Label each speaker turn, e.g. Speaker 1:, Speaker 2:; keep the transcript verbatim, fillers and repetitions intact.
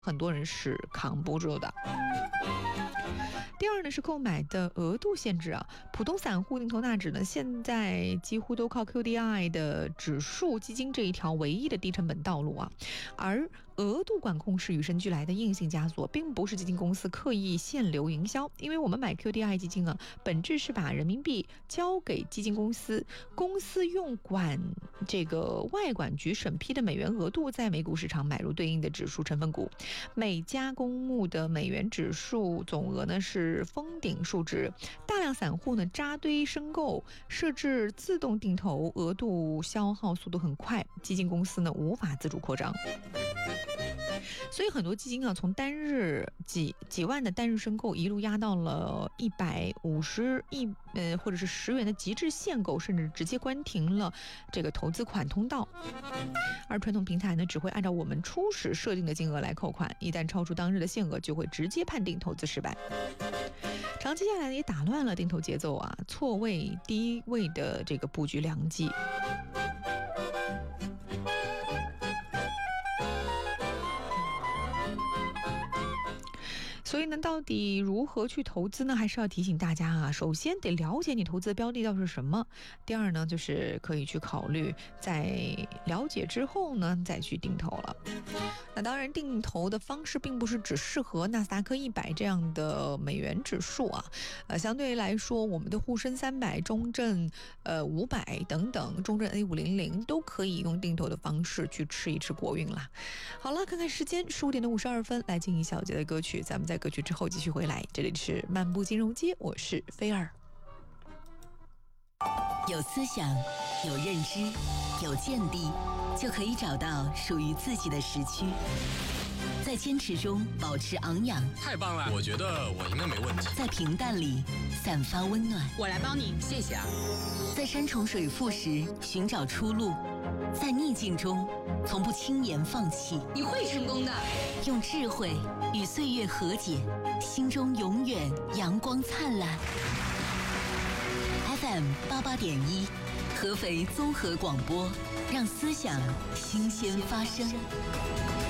Speaker 1: 很多人是扛不住的。第二呢是购买的额度限制啊，普通散户定投纳指呢，现在几乎都靠 Q D I 的指数基金这一条唯一的低成本道路啊，而额度管控是与生俱来的硬性枷锁，并不是基金公司刻意限流营销。因为我们买 Q D I 基金啊，本质是把人民币交给基金公司，公司用管这个外管局审批的美元额度，在美股市场买入对应的指数成分股，每家公募的美元指数总额呢是封顶数值，大量散户呢扎堆申购，设置自动定投，额度消耗速度很快，基金公司呢无法自主扩张。所以很多基金啊，从单日几几万的单日申购，一路压到了一百五十亿，呃，或者是十元的极致限购，甚至直接关停了这个投资款通道。而传统平台呢，只会按照我们初始设定的金额来扣款，一旦超出当日的限额，就会直接判定投资失败。长期下来也打乱了定投节奏啊，错位低位的这个布局良机。所以呢，到底如何去投资呢？还是要提醒大家啊，首先得了解你投资的标的到底是什么。第二呢，就是可以去考虑，在了解之后呢，再去定投了。那当然，定投的方式并不是只适合纳斯达克一百这样的美元指数啊，呃，相对来说，我们的沪深三百、中证呃五百等等，中证 A 五零零都可以用定投的方式去吃一吃国运啦。好了，看看时间，十五点的五十二分，来进一小节的歌曲，咱们在歌曲之后继续回来。这里是漫步金融街，我是菲儿。
Speaker 2: 有思想，有认知，有见地，就可以找到属于自己的时区。在坚持中保持昂扬，
Speaker 3: 太棒了！我觉得我应该没问题。
Speaker 2: 在平淡里散发温暖，
Speaker 4: 我来帮你，谢谢啊。
Speaker 2: 在山重水复时寻找出路，在逆境中从不轻言放弃。
Speaker 4: 你会成功的。
Speaker 2: 用智慧与岁月和解，心中永远阳光灿烂。F M 八八点一，合肥综合广播，让思想新鲜发生。